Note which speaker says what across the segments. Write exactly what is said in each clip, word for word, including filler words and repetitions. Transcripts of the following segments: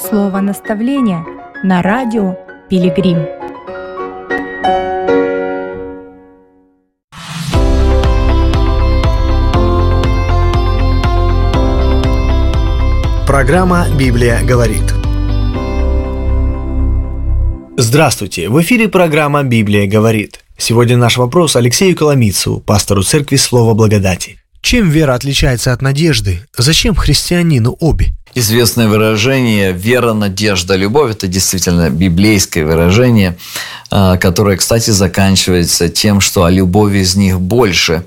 Speaker 1: Слово наставления на радио Пилигрим.
Speaker 2: Программа «Библия говорит». Здравствуйте! В эфире программа «Библия говорит». Сегодня наш вопрос Алексею Коломийцеву, пастору церкви Слова Благодати. Чем вера отличается от надежды? Зачем христианину обе?
Speaker 3: Известное выражение «вера, надежда, любовь» – это действительно библейское выражение, которое, кстати, заканчивается тем, что «а любовь из них больше».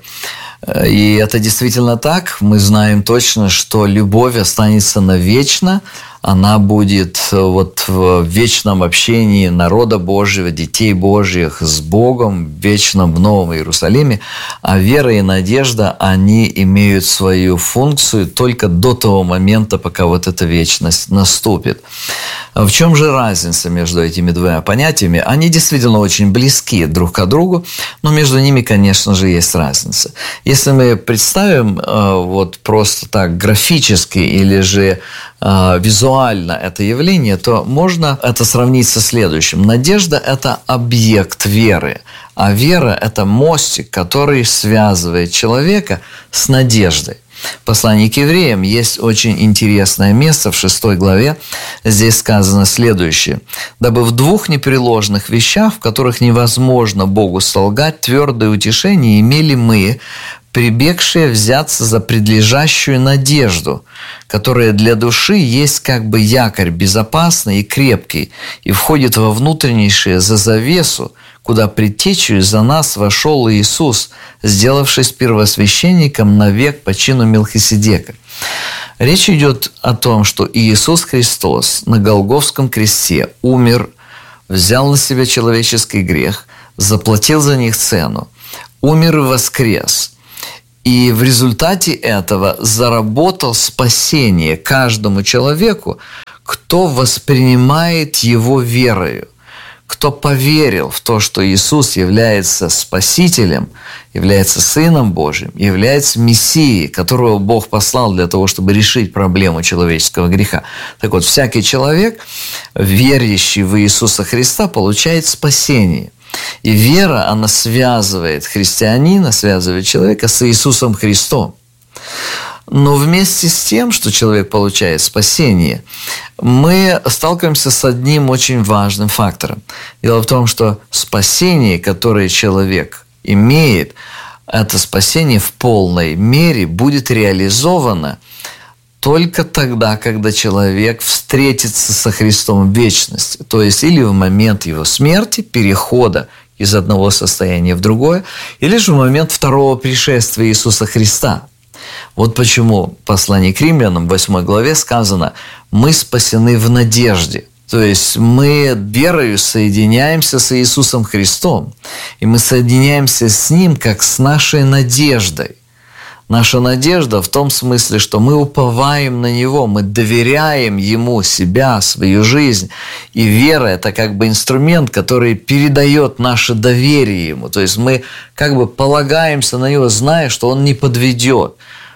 Speaker 3: И это действительно так. Мы знаем точно, что любовь останется навечно. Она будет вот в вечном общении народа Божьего, детей Божьих с Богом, вечном в Новом Иерусалиме. А вера и надежда, они имеют свою функцию только до того момента, пока вот эта вечность наступит. В чем же разница между этими двумя понятиями? Они действительно очень близки друг к другу, но между ними, конечно же, есть разница. Если мы представим вот просто так графически или же визуально это явление, то можно это сравнить со следующим. Надежда – это объект веры, а вера – это мостик, который связывает человека с надеждой. В послании к евреям есть очень интересное место в шестой главе. Здесь сказано следующее. «Дабы в двух непреложных вещах, в которых невозможно Богу солгать, твердое утешение имели мы, прибегшие взяться за предлежащую надежду, которая для души есть как бы якорь безопасный и крепкий, и входит во внутреннейшее за завесу, куда предтечью за нас вошел Иисус, сделавшись первосвященником навек по чину Мелхиседека». Речь идет о том, что Иисус Христос на Голгофском кресте умер, взял на себя человеческий грех, заплатил за них цену, умер и воскрес. И в результате этого заработал спасение каждому человеку, кто воспринимает его верою, кто поверил в то, что Иисус является Спасителем, является Сыном Божьим, является Мессией, которого Бог послал для того, чтобы решить проблему человеческого греха. Так вот, всякий человек, верящий в Иисуса Христа, получает спасение. И вера, она связывает христианина, связывает человека с Иисусом Христом. Но вместе с тем, что человек получает спасение, мы сталкиваемся с одним очень важным фактором. Дело в том, что спасение, которое человек имеет, это спасение в полной мере будет реализовано только тогда, когда человек встретится со Христом в вечности. То есть или в момент его смерти, перехода из одного состояния в другое, или же в момент второго пришествия Иисуса Христа. Вот почему в послании к римлянам в восьмой главе сказано «мы спасены в надежде». То есть мы верою соединяемся с Иисусом Христом, и мы соединяемся с Ним как с нашей надеждой. Наша надежда в том смысле, что мы уповаем на Него, мы доверяем Ему себя, свою жизнь. И вера – это как бы инструмент, который передает наше доверие Ему. То есть мы как бы полагаемся на Него, зная, что Он не подведет.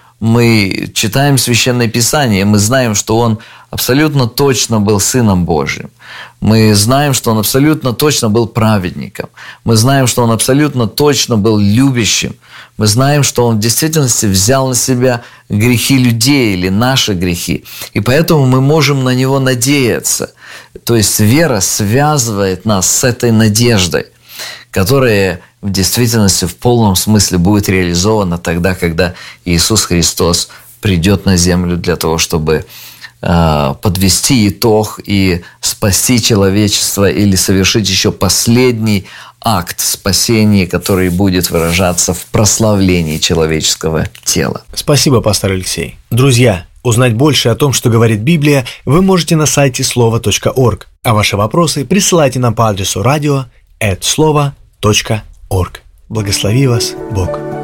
Speaker 3: Мы читаем Священное Писание, мы знаем, что Он абсолютно точно был Сыном Божьим. Мы знаем, что Он абсолютно точно был праведником. Мы знаем, что Он абсолютно точно был любящим. Мы знаем, что Он в действительности взял на себя грехи людей или наши грехи. И поэтому мы можем на Него надеяться. То есть вера связывает нас с этой надеждой, которая в действительности в полном смысле будет реализована тогда, когда Иисус Христос придет на землю для того, чтобы подвести итог и спасти человечество или совершить еще последний акт спасения, который будет выражаться в прославлении человеческого тела.
Speaker 2: Спасибо, пастор Алексей. Друзья, узнать больше о том, что говорит Библия, вы можете на сайте слова точка орг, а ваши вопросы присылайте нам по адресу радио эт слова точка орг. Благослови вас Бог.